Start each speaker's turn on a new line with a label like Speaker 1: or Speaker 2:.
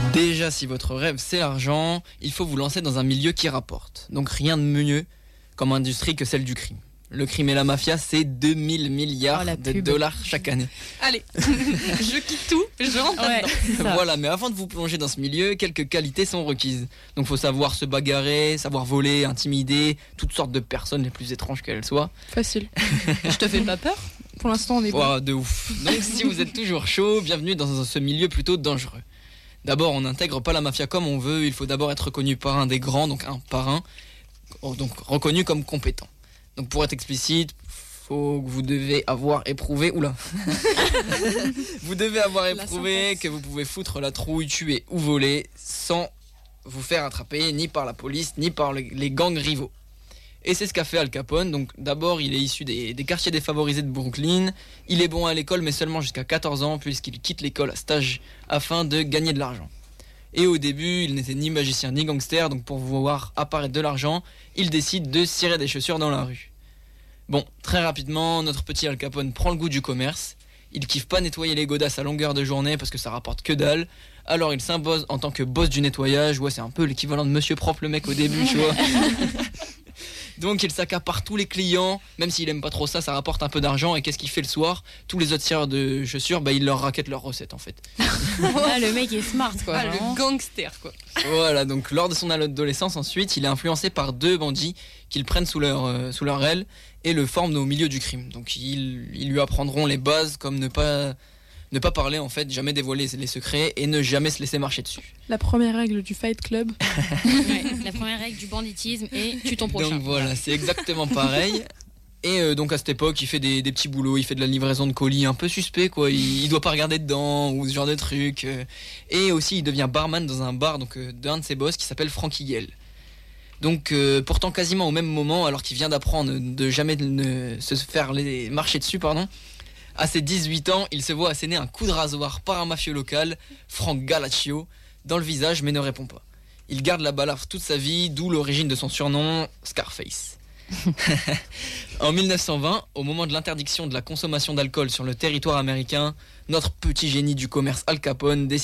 Speaker 1: Déjà, si votre rêve c'est l'argent, il faut vous lancer dans un milieu qui rapporte. Donc rien de mieux comme industrie que celle du crime. Le crime et la mafia, c'est 2000 milliards de dollars chaque année.
Speaker 2: Allez, je quitte tout, je rentre dedans.
Speaker 1: Voilà, mais avant de vous plonger dans ce milieu, quelques qualités sont requises. Donc faut savoir se bagarrer, savoir voler, intimider, toutes sortes de personnes les plus étranges qu'elles soient.
Speaker 2: Facile. Je te fais pas peur ? Pour l'instant, on est bon.
Speaker 1: De ouf. Donc si vous êtes toujours chaud, bienvenue dans ce milieu plutôt dangereux. D'abord, on n'intègre pas la mafia comme on veut, il faut d'abord être reconnu par un des grands, donc un parrain, donc reconnu comme compétent. Donc pour être explicite, vous devez avoir éprouvé, vous devez avoir éprouvé que vous pouvez foutre la trouille, tuer ou voler sans vous faire attraper ni par la police ni par les gangs rivaux. Et c'est ce qu'a fait Al Capone. Donc d'abord, il est issu des quartiers défavorisés de Brooklyn. Il est bon à l'école, mais seulement jusqu'à 14 ans, puisqu'il quitte l'école à stage afin de gagner de l'argent. Et au début, il n'était ni magicien ni gangster, donc pour voir apparaître de l'argent, il décide de cirer des chaussures dans la rue. Bon, très rapidement, notre petit Al Capone prend le goût du commerce. Il kiffe pas nettoyer les godasses à longueur de journée parce que ça rapporte que dalle. Alors il s'impose en tant que boss du nettoyage. Ouais, c'est un peu l'équivalent de Monsieur Propre le mec au début, tu vois. Donc il s'accapare tous les clients, même s'il aime pas trop ça, ça rapporte un peu d'argent. Et qu'est-ce qu'il fait le soir ? Tous les autres tireurs de chaussures, il leur raquette leurs recettes en fait.
Speaker 3: Le mec est smart quoi.
Speaker 2: Le gangster quoi.
Speaker 1: Voilà, donc lors de son adolescence ensuite, il est influencé par deux bandits qu'ils prennent sous leur aile et le forment au milieu du crime. Donc ils lui apprendront les bases comme ne pas parler en fait, jamais dévoiler les secrets et ne jamais se laisser marcher dessus.
Speaker 2: La première règle du Fight Club.
Speaker 3: La première règle du banditisme et tue ton prochain.
Speaker 1: Donc voilà, c'est exactement pareil. Et donc à cette époque, il fait des petits boulots, il fait de la livraison de colis un peu suspect quoi, il doit pas regarder dedans ou ce genre de trucs. Et aussi il devient barman dans un bar d'un de ses boss qui s'appelle Frankie Yell. Donc pourtant quasiment au même moment, alors qu'il vient d'apprendre de jamais se faire marcher dessus, à ses 18 ans, il se voit asséner un coup de rasoir par un mafieux local, Frank Galaccio, dans le visage mais ne répond pas. Il garde la balafre toute sa vie, d'où l'origine de son surnom, Scarface. En 1920, au moment de l'interdiction de la consommation d'alcool sur le territoire américain, notre petit génie du commerce Al Capone décide